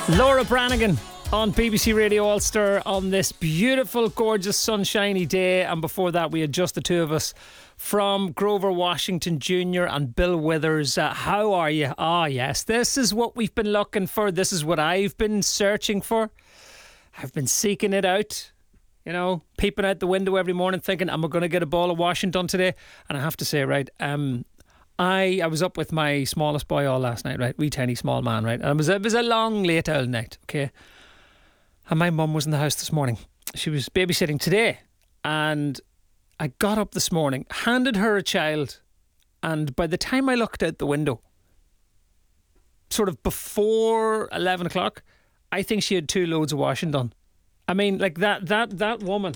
Laura Branigan on BBC Radio Ulster on this beautiful, gorgeous, sunshiny day. And before that, we had just the two of us from Grover Washington Jr. and Bill Withers. How are you? Ah, yes, this is what we've been looking for. This is what I've been searching for. I've been seeking it out. You know, peeping out the window every morning thinking, am I going to get a ball of washing done today? And I have to say, right, I was up with my smallest boy all last night, right? Wee tiny small man, right? And it was a long late old night, okay? And my mum was in the house this morning. She was babysitting today. And I got up this morning, handed her a child, and by the time I looked out the window, sort of before 11 o'clock, I think she had 2 loads of washing done. I mean, like that woman,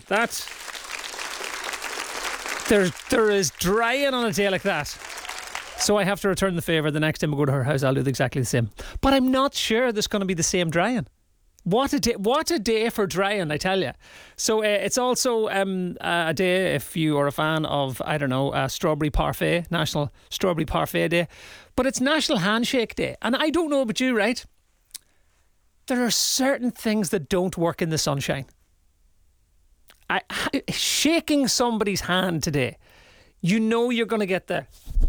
there is drying on a day like that. So I have to return the favour. The next time I go to her house, I'll do exactly the same. But I'm not sure there's going to be the same drying. What a day for drying, I tell you. So it's also a day, if you are a fan of, I don't know, Strawberry Parfait, National Strawberry Parfait Day. But it's National Handshake Day. And I don't know about you, right? There are certain things that don't work in the sunshine. Shaking somebody's hand today, you know you're going to get the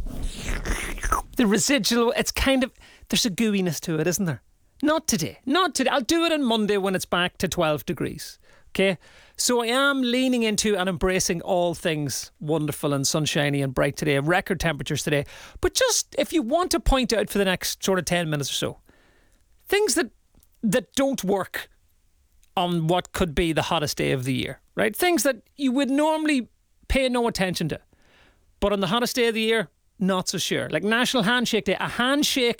residual. It's kind of, there's a gooiness to it, isn't there? Not today. I'll do it on Monday when it's back to 12 degrees. Okay? So I am leaning into and embracing all things wonderful and sunshiny and bright today. Record temperatures today. But just, if you want to point out for the next sort of 10 minutes or so, things that don't work on what could be the hottest day of the year, right? Things that you would normally pay no attention to. But on the hottest day of the year, not so sure. Like National Handshake Day. A handshake